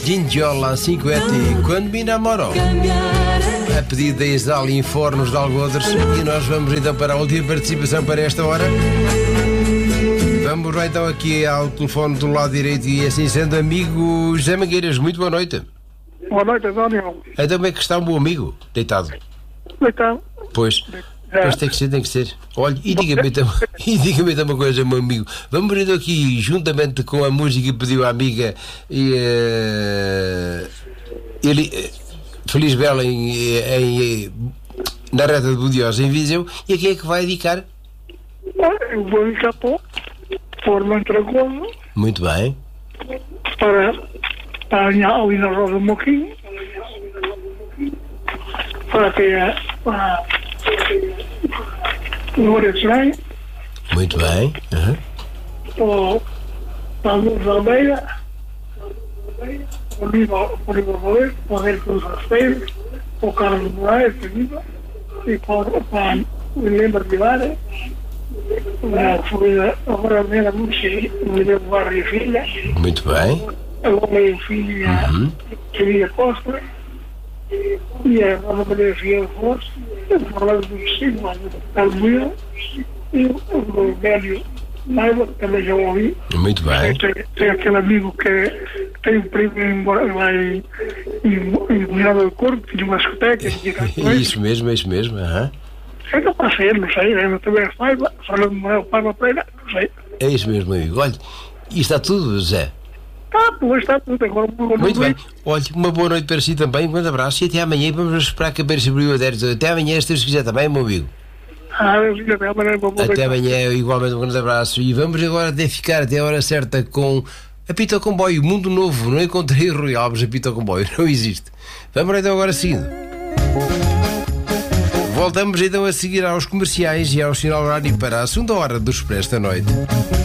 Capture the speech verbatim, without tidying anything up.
Gingiola cinquenta quando me namorou, a pedido da Exal Infornos de Algodres. E nós vamos então para a última participação para esta hora. Vamos lá então aqui ao telefone do lado direito, e assim sendo, amigo José Mangueiras, muito boa noite. Boa noite, António. Então como é que está o meu amigo? Deitado? Deitado. Pois, pois tem que ser, tem que ser. Olha, e diga-me então, e diga-me então uma coisa, meu amigo. Vamos ir aqui, juntamente com a música que pediu a amiga, e, uh, ele, uh, Feliz Bela em, em, na reta de Budiosa, em Viseu. E a quem é que vai dedicar? Eu vou dedicar para o Mantragoso. Muito bem. Para, para a minha Alina Rosa Moquinho. Para que a para Glória Serém. Muito bem. Uhum. Para, para a Luz Almeida. Para o Nível Valente. Para o Reino dos Rasteiros. Para o Carlos Moraes. E para, para o Lembra de Lara. Agora a minha música me deu Barra e Filha. Muito bem. Agora a filha Uhum. Queria Costa. E a Ana Maria Figueiredo Forte. Falando do vestido, Carmelo. E o velho Naiva, também já ouvi. Muito bem. Tem, tem aquele amigo que tem um primo embora lá em Miranda do Corpo, de uma discoteca. Isso mesmo, é isso mesmo. Uhum. É que eu passei, não sei, eu também faz, falando do meu pai para Pereira, não sei. É isso mesmo, amigo. Olha, e está tudo, Zé? Está tudo, está tudo. Agora, muito bem. Olha, uma boa noite para si também, um grande abraço e até amanhã. Vamos esperar que a Beira se abriu a dez. Até amanhã, se quiser também, meu amigo. Ah, eu digo até amanhã. Até amanhã, igualmente um grande abraço. E vamos agora até ficar até a hora certa com a Pita ao Comboio, Mundo Novo. Não encontrei o Rui Alves, a Pita ao Comboio, não existe. Vamos então agora seguindo. Voltamos então a seguir aos comerciais e ao sinal horário para a segunda hora do Expresso da Noite.